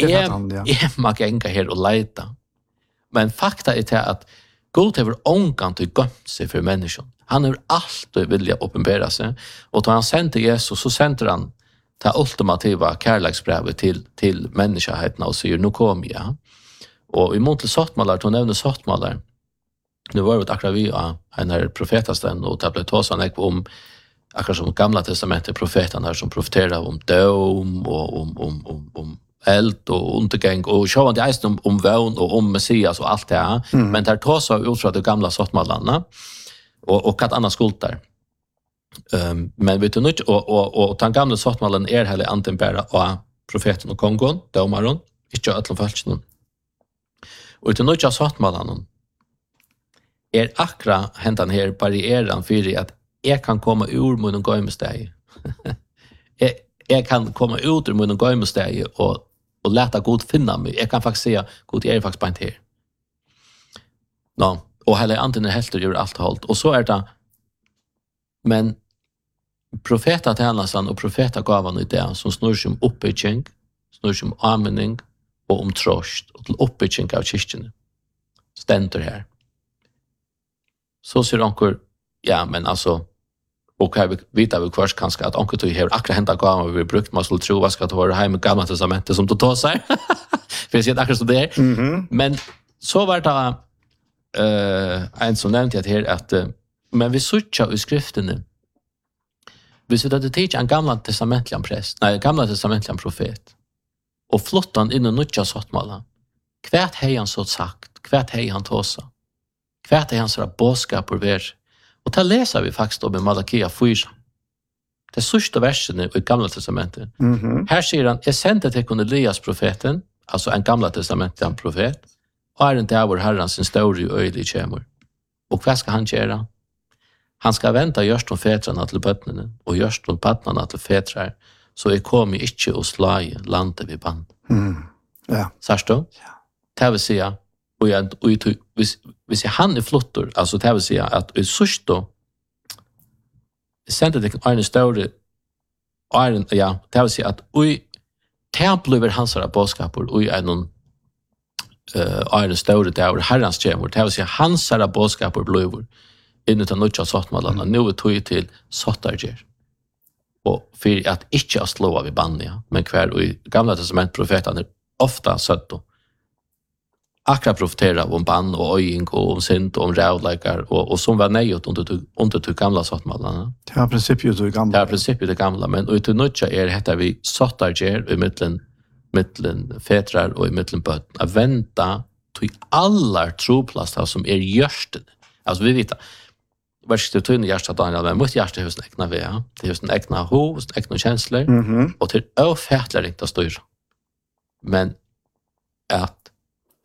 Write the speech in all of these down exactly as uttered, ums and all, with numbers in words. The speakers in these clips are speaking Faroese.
jeg, jeg må gænga her og leita. Men fakta er til at God har ångan til gømt seg for mennesken. Han har alltid vilja åpenbæra seg. Og da han sendte Jesus, så sendte han det ultimativa kärleksbrevet til, til menneskeheten og sier, nå kom jeg. Og i mån til sottmaler, til å nevne sottmaler, nu var det akkurat vi av en her profetasten, og det ble tåsen ikke om akkurat som gamla testamentet, profeterna som profeterar om dom og om, om, om, om eld og undergång og sjåvan det eisen om, om vån og om Messias og alt det her. Mm. Men det er tåsen ut fra de gamla sottmallarna og, og hva annet skuld der. Um, men vet du ikke, og, og, og, og den gamle sottmallen er heller anten bare av profeten og kongon, domaren, ikke av øtlen falskene. Og vet du ikke av sottmallen er akkurat hentan her barrieren for at jeg kan komme ur munnen gøymesteg. jeg, jeg kan komme ut ur munnen gøymesteg og, og leta Gud finna mig. Jeg kan faktisk si at Gud er faktisk bare her. No. Og heller anten er helt gjør alt holdt. Og så er det men profeta tjänsten och profeta gavan i det som snurrar sig om uppbygging, snurrar sig om användning och om tröst och till uppbygging av kyrkan. Ständer här. Så ser onkel, ja, men alltså och här vet vi kvart kanske att onkel tog här akra hända gavan vi brukt man skulle tro vad ska det vara hem med gamla testamentet som tog sig. För jag ser akra så där. Mm-hmm. Men så var det eh uh, en som nämnde att här att uh, men vi söker i skrifterna. Hvis vi hadde tid en gamla testamentliga präst, nej, gamla testamentliga profet, och flottan in och nutja sottmala, kvärt hej han så sagt, kvärt hej han tåsa, kvärt hej han sådär båskap och vers. Och det läser vi faktiskt om i Malakia fyra. Det sista versen i gamla testamentet. Mm-hmm. Här säger han, jag sände till Elias profeten, alltså en gamla testamentliga profet, och är inte av Herren sin stora och öjlig kämur. Och vad ska han göra? Han skal venta gjørst om fetrarna til bøttene, og gjørst om pattnarna til fetrar, så jeg kom ikke og slage landet vid band. Mm. Ja. Sørst du? Ja. Det vil si, og jeg, og jeg, hvis, hvis jeg han er flottor, altså det vil si at jeg sørst du, jeg sendte deg en større, ja, det vil si at jeg, det blir hans bådskaper, og jeg er noen uh, en større, det er herrens kjemur, det vil si at hans bådskaper blir innan den nødja sottmallarna, nu er tog til sottarger. Og for at ikke å slå av i banja, men hver og i gamla testamentprofetene er ofta søtt og akkurat profetera om bann og øying og om synd og om rævleikar og, og som var nøyot under, under de gamla sottmallarna. Det var prinsippet det gamla. Det var prinsippet det gamla, men og i til nødja er heter vi sottarger i mittlen, mittlen fetrar og i mittlen bøtten. Å venta til allar troplast som er gjørsten. Altså vi vet Värst det tunna hjärtat Daniel, men mot hjärtat hos äkna vi, ja. Det hos en äkna hos, äkna känslor, mm-hmm. och till öfätlar inte styr. Men att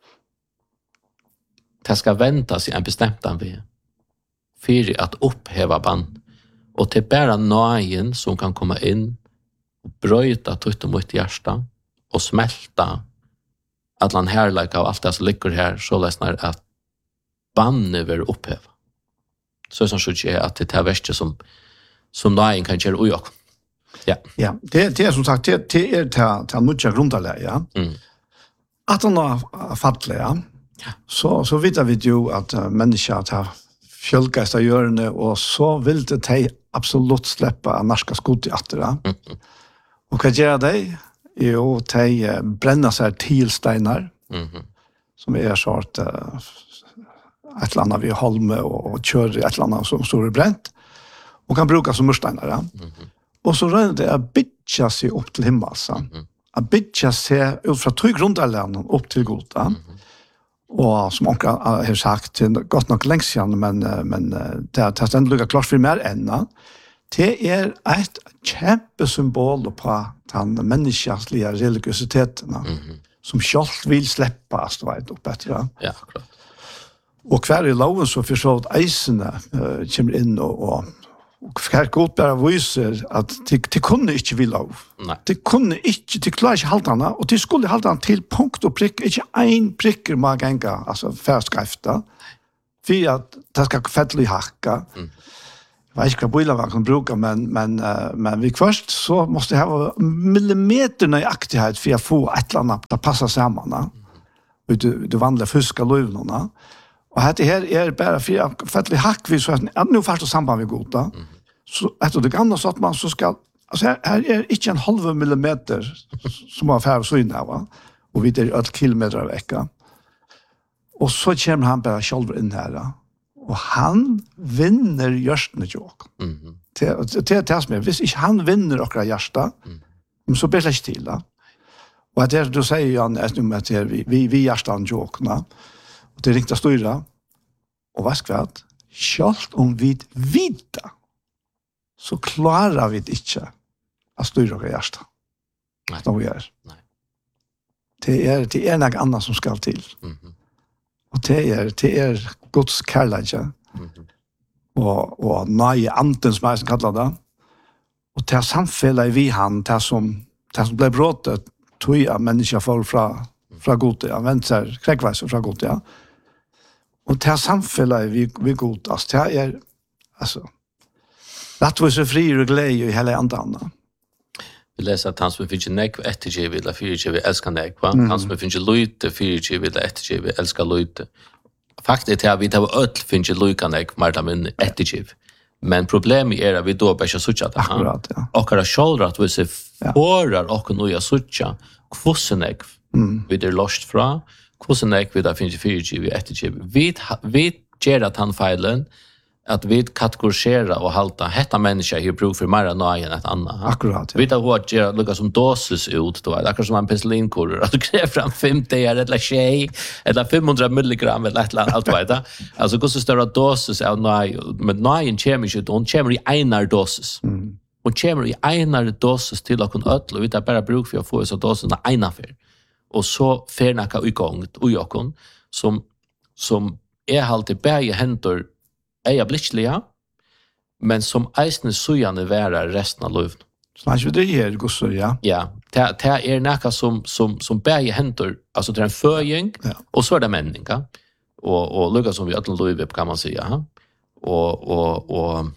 det ska väntas i en bestämt vi för att upphäva band. Och till bara nöjen som kan komma in och bröjta tutt mot hjärtat och smälta att han härlägga och allt det som ligger här så läsnar att band över upphäva. Så som så är att det är värst som som nöjen kan göra ojak. Ja. Ja, det det är som sagt det det är till till mycket grundläggande, ja. Mm. Att han har fattat, ja. Så så vet vi ju att uh, människan tar fjällgästa görne och så vill det ta absolut släppa narska skot i attra. Mm. Och vad gör det? Jo, ta uh, bränna sig till stenar. Mhm. Som är sort uh, ett landa vid holme och kör ett landa som står bränt och kan brukas som murstenar. Ja. Mm-hmm. Och så rör det att bitcha sig upp till himmels. Mm-hmm. Att bitcha sig ut från två grundlägen upp till goda. Mm-hmm. Och som onkel har sagt, gott nog längst sedan, men, men det har ändå lyckats klart för mer än. Det är ett kämpesymbol på den människliga religiositeten mm-hmm. som själv vill släppa så vet upp bättre. Ja, klart. Og hver i loven så forstår at eisene uh, kommer inn og, og, og hver godt bare viser at de, de kunne ikke vil lov. Nei. De kunne ikke, de klarer ikke halte henne, og de skulle halte henne til punkt og prikk, ikke en prikker må genga, altså færskrifta, for at det skal fedle i hakka. Mm. vet inte vad bilar kan bruka, men, men, uh, men vi först så måste jag ha millimeter nøyaktighet för att få ett eller annat att passa samman. Mm. Du, du vandlar fuska löjvnorna. Och det här är bara för, för att vi hackvis så att nu först och samband vi goda. Mm. Så efter det gamla så att man så ska, alltså här, här är inte en halv millimeter som har färg så in här, va? Och vi är ett kilometer av vecka. Och så kommer han bara själv in här. Och han vinner hjärtan i jok. Mm. Det, det är det som är, hvis inte han vinner okra hjärta, mm. så blir det inte till. Da. Och det du säger Jan, att nu att vi vi vi hjärtan jokna. Och det riktigt stora. Och vad ska det? Självt om vi vita så klarar vi det inte att styra okra hjärta. Nej. Som vi gör. Nej. Det är det är något annat som ska till. Mm. Och det är det är Guds kärlek. Mm. Och och nej anten som man kallar det. Och det samfället vi han det som det som blev brottet tog jag människa för från från Gud ja vänster kräkväs från Gud ja. Och det samfället vi vi god alltså det är alltså att vi så fri och glädje i hela andan. Vi läser att han som finns nekv ettergiv eller fyrtjiv älskar nekv. Mm. Han som finns lojte fyrtjiv eller ettergiv älskar lojte. Faktiskt är att vi tar öll finns lojka nekv marta men ettergiv. Men problemet är att vi då bara sucha det. Akkurat, ja. Och att själva att vi ser förar och nya sucha kvossen nekv. Vi är lost fra. Kvossen nekv vi där finns fyrtjiv ettergiv. Vi vi ger att han feilen att vi kategorisera och halta hetta människa i bruk för mer nöj än ett annat. Akkurat. Ja. Vi tar vad gör lukka som dosis ut då. Det är som en penicillinkur att du kräver fram femtio eller tjej eller femhundra milligram eller ett eller allt vad det. Alltså hur så stora dosis av nöj med nöj en kemisk ut och kommer i enar dosis. Mm. Och kommer i enar dosis till att kunna ödla. Vi tar bara bruk för att få så dosen av ena för. Och så färnaka igång och jag som som är alltid bäge händer eia blitzliga, men som eisne sujane væra resten av livet. Snakker vi det her, Gustav, ja? Ja, det, det er nekka som, som, som bæge hentor, altså det er en føying, ja. Og så er det menninga, og, og lukka som vi øtlen livet, kan man säga. Og, og, og,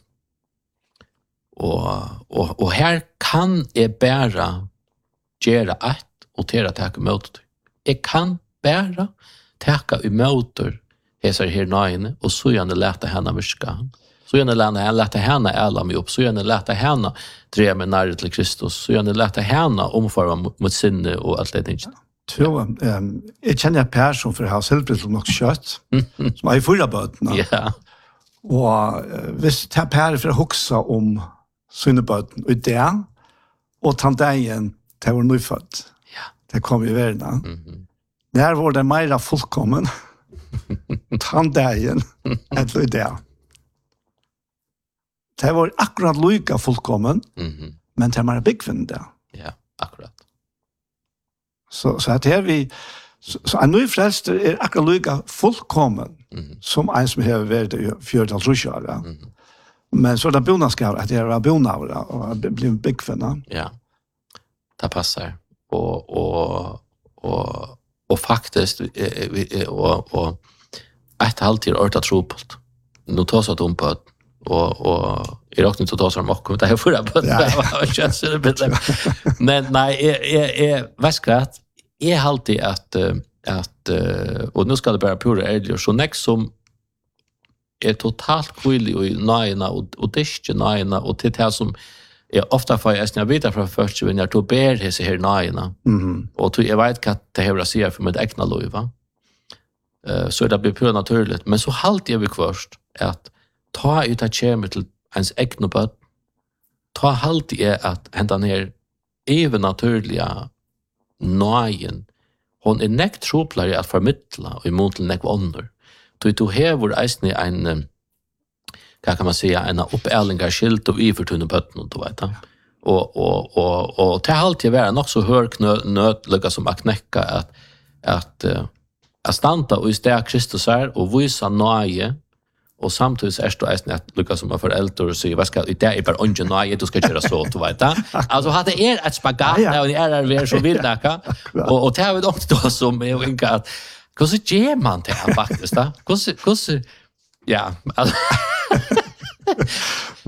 og, og, og her kan jeg bæra gjøre et, og til å teke møter. Jeg kan bæra teke møter hesar her nøyene, og så gjerne lete henne virka. Så gjerne lete henne æla meg opp, så gjerne lete henne drev med nære til Kristus, så gjerne lete henne omfara mot sinne og alt det ikke. Jo, um, jeg kjenner en person for å ha selvbrett og nok kjøtt, som er i forra bøtene. Ja. Og uh, hvis det er per for å hukse om syndebøten, og det, og ta dagen til å være nøyfødt, ja. Det kom i verden. Mm-hmm. Der var det mer fullkommen, han dagen eller det. Det var akkurat lika fullkommen, mm-hmm. men det var byggvind det. Ja, akkurat. Så, så att här vi, så, så en ny frälster är akkurat lika fullkommen, mm-hmm. som en som har varit i fjorton år. Ja. Mm-hmm. Men så är det bonaskar att det är bonaskar och det blir byggvind. Ja, det passar. Och, och, och Och faktiskt och och ett halvtid orta tropult. Nu tar så att om på och och i rakt inte tar så mycket det här förra på. Jag känns det bättre. Men nej är är väskrat är alltid att att och nu ska det bara pura ärligt och så next som är totalt kvällig och näna och och det näna och det här som är ofta för jag snär vita från först när jag tog ber hese här näna. Mhm. Och jag vet att det här ser för med egna liv va. Eh så det blir pura naturligt men så halt jag vi först att ta ut att kämma till ens egna bad. Ta halt är att hända ner även naturliga nöjen. Hon är näkt troplare att förmedla och emot till näck under. Du du här var eisne en kan kan man säga en uppärlingar skilt och i förtunna botten och vet du. Och och och och till allt jag vara nog så hör nödliga som att knäcka att att att stanta och istället Kristus är och visa nöje och samtidigt är det ästna att lucka som förälder och säga vad ska det är bara ungen nöje du ska göra så att vet du. Alltså hade er ett spagat när ni är där så vill där och och det har vi också som är vinka att hur så ger man det faktiskt då? Hur hur ja alltså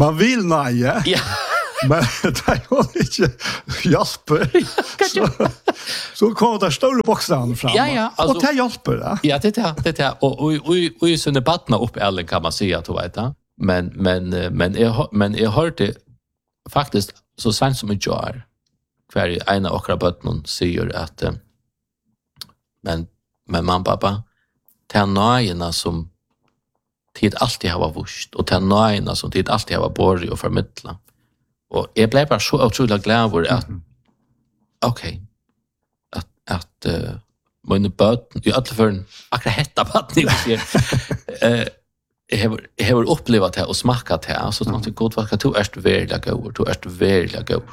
Man vill nej. Ja. Men det är ju inte hjälper. Så, så kommer det stora boxarna fram. Ja, ja. Alltså, och det hjälper det. Ja, det är det är och och och i såna debatterna upp Ellen kan man säga att du vet det. Men men men jag men jag hörde faktiskt så sent som ett år kvar en av våra barn säger att men men mamma pappa tar nöjena som tid alltid har varit vurst och tar nöjena som tid alltid har varit borg och förmedla. Och jag blev bara så otroligt glad över att mm. okej okay, att att uh, mina barn i alla fall akkurat hetta barn ni säger eh jag har jag har upplevt det och smakat det så att det gott vad du är väldigt god du är väldigt god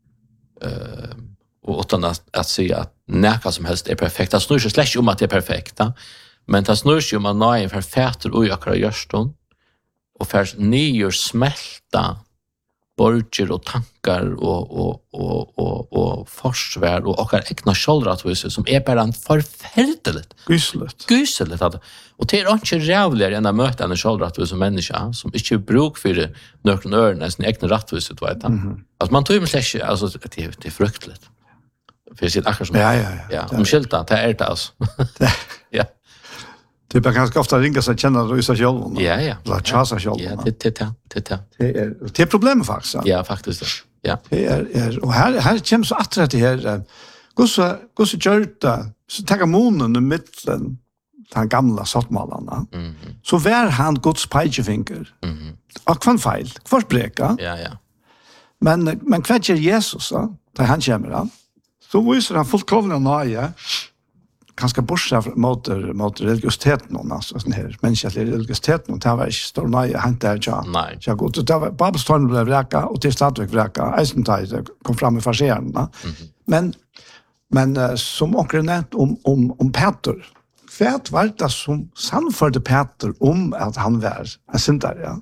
eh och utan att att säga att näka som helst är perfekt det snurrar slash om att det är perfekta men det snurrar ju om att nej för färter och jag kan görston och för nyer smälta borger och tankar och och och och och försvär och och egna skållratvis som är bara en förfärligt gysligt gysligt att och det är inte rävligare än att möta en skållratvis som människa som inte bruk för det någon örn sin egna rättvis vet jag mm. Alltså man tror ju slash alltså det är det är fruktligt för sitt akkurat som ja ja ja ja om skilta det är det alltså ja det är ganska ofta ringa sig känna då i sig själv. Ja, ja. La chasa själv. Ja, det det det det. Det är det är problemet faktiskt. Ja, faktiskt. Ja. Det är är och här här kommer så att det här går så går så gjorta så tar monen i mitten den gamla sortmalarna. Mhm. Så vär han Guds pejfinger. Mhm. Och kvann fel. Kvar spreka. Ja, ja. Men men kvätcher Jesus så där han kommer då. Så visar han fullt klovna naja. Kanske borsta mot mot religiositeten och alltså sån här mänsklig religiositet och det var inte stor nej han där ja nej jag går det var babstorn blev räka och till stadväg räka Eisenthal kom fram med farserna men men som också nämnt om om om Peter färt var det som sannförde Peter om att han var en syndare ja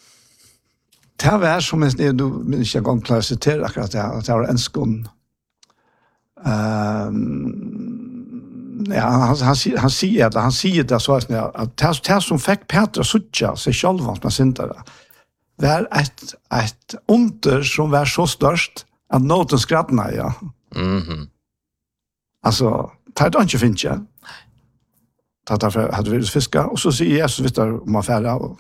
det var som en du minns jag gång klassificerar akkurat det det var en skon ehm ja, han, han, han säger det, han säger det så att det, det som fick Petra suttja sig själva som syndare var ett, ett under som var så störst att nåten skrattna, ja. Mhm. Alltså, det är inte finns jag. Det därför hade vi fiska och så säger Jesus vet du om affära och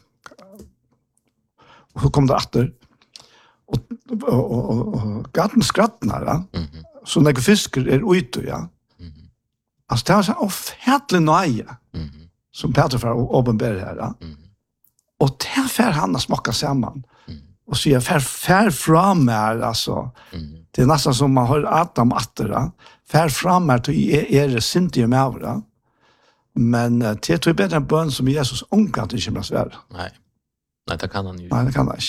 och hur kom det åter och och och, och gatten skrattna, ja. Mhm. Så när fiskar är ute, ja. Alltså det var så ofärtligt nöje mm. som Peter för åbenbär här. Mm. Och där fär han att smaka samman. Mm. Och så jag fär, fär fram här, alltså. Mm. Det är nästan som man har Adam attera. Fär fram här till er, er syntiga med över. Men det tror jag bättre en bön som Jesus ångat inte kommer att svära. Nej. Nej, det kan han ju. Nej, det kan han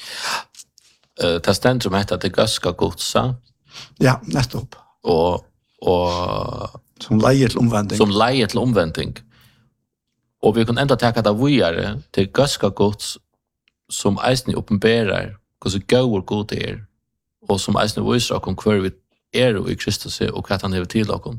inte. Uh, Testamentum heter det Göska Godsa. Ja, nästa upp. Och, och som leier til omvending. Som leier til omvending. Og vi kan enda taka det videre til Göska Gods som eisne oppenberer hvordan gauer god er og som eisne viser okkom hver vi er i Kristus og hva han hever til okkom.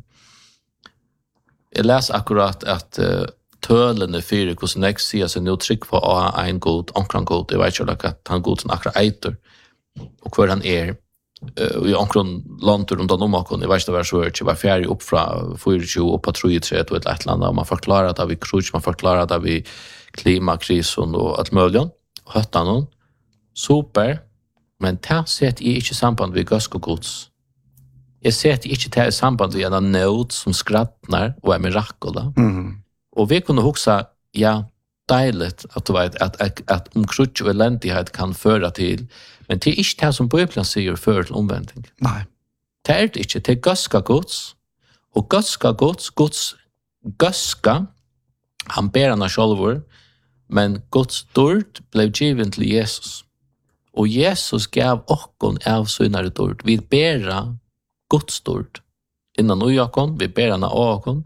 Jeg leser akkurat at uh, tølene fyrer hvordan jeg sier seg nå trygg på å ha en god, omkring god. Jeg vet ikke at han god som akkurat eiter og hver han er. Uh, i omkring land runt om omakon i värsta världsvärld var färdig upp från fyrtio upp på trettiotre och ett ett land och man förklarar det vi krutch man förklarar det vi klimatkrisen och allt möjligt och hötta någon super men det sett är inte samband med Göska Gods jag ser att det inte är samband med en nöd som skrattnar och är mirakel mm. och vi kunde huxa ja deiligt att du vet att att, att om krutch och eländighet kan föra till men det är inte det som Bibeln säger för till omvändning. Nej. Det är det inte. Det är Göska Gods. Och Göska Gods, Gods Göska, han ber han själv, men Guds dörd blev given till Jesus. Och Jesus gav okkon av synare dörd. Vi ber Guds dörd. Innan ojakon, vi ber han av okkon.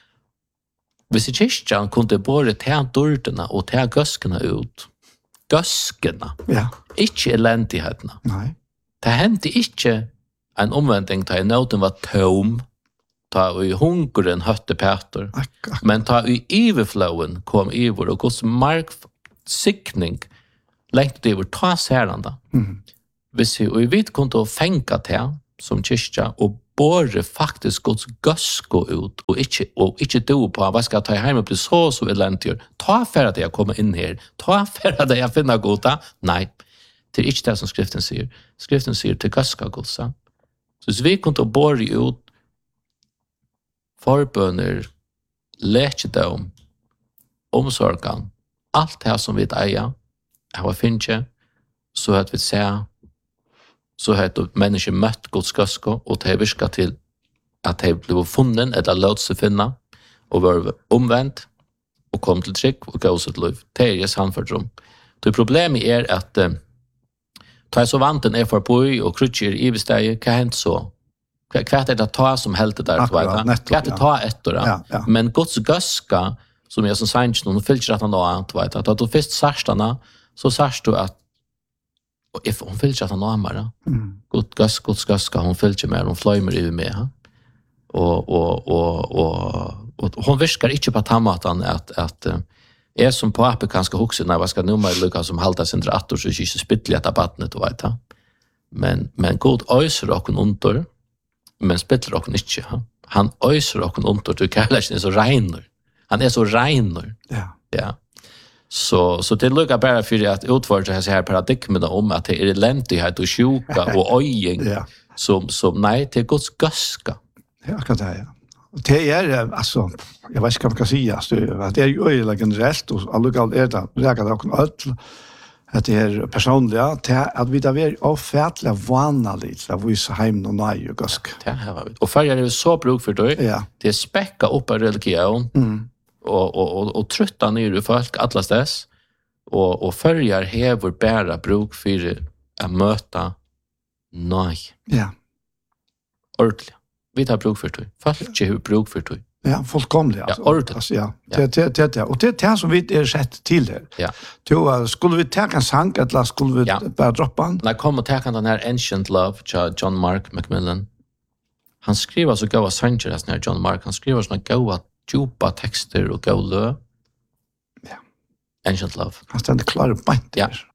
Hvis ikke kyrkjan kunde både ta dörderna och ta göskarna ut, göskarna, ja. Ikke elendighetene. Nei. Det hendte ikke en omvending da i nåden var tom, da i hungeren høtte Peter, Ak- ak- men da i iverflowen kom iver, og Guds mark sikning Lengt det över ta säranda. Mm. Hvis vi, og vi kunne fenga til som kyrkja og båre faktisk Guds gøsko ut og ikke, og ikke do på hva skal jeg ta hjemme og bli så så elentig. Ta for at jeg kommer inn her. Ta for at jeg finner goda. Nei, det er ikke det som skriften sier. Skriften sier til gøska godsa. Så hvis vi kunne båre ut forbønner, lekedom, omsorgan, alt det som vi eier, jeg har finnet, så at vi ser så har människor mött Guds gøsko og det har viskat til at de blev funnet eller låt seg finna og var omvendt og kom til trygg og gav sitt liv. Det er jeg samfunnet om. Det problemet er at uh, ta jeg så vanten er for på og krutcher i besteg, hva hent så? Hva er det ta som helte der? Akkurat, nettopp, hva er det ta etter? Ja, ja. Men Guds gøska, som jeg som sier noen fylker at han da annet, vet du, at du først sørstene, så sørst du at og if hon fyllt att han amar. Mm. Gott gas gott skaska hon fyllt med hon flymer i med ha. Och och och och och hon viskar inte på tamatan att att är som på appe kanske huxa när vad ska nummer lucka som halta sin attor så inte spittligt att vattnet och vet ha. Men men god öser och under men spittlar och inte ha. Han öser och under du kallar är så rein. Han är så rein. Ja. Ja. Så så det lukar bara för att utforska så här paradigmen om att det är elendighet och sjuka och öjning ja. som som nej till Guds gøska. Ja, kan det ja. Det är alltså jag vet inte vad man ska säga så det är ju öjligt generellt och allukal är det räkar det och allt att det är personliga till att vi där är ofärtliga vanligt att vi så hem och nej och gøsk. Det har vi. Och för jag är så bruk för det. Ja. Det späcka upp av religion. Mm. og og og og trøtta ned i folk atlas dess og og følger hever bæra bruk for å møta nei. Ja. Ordentlig. Vi tar bruk for det. Folk har bruk for det. Ja, fullkomligt alltså. Ja, ordentligt. Alltså ja. Det det det det och det det som vi är sett till det. Ja. Då skulle vi ta en sang eller skulle vi ja. bara droppa den? När kommer ta den här Ancient Love John Mark Macmillan. Han skriver så goda sanger as när John Mark han skriver såna goda djupa texter och goda. Ja. Ancient Love. Han ständer klar på inte. Ja.